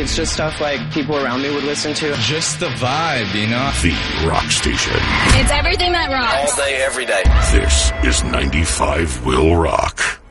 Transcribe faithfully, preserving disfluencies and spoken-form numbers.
It's just stuff like people around me would listen to. Just the vibe, you know? The Rock Station. It's everything that rocks. All day, every day. This is ninety-five Will Rock.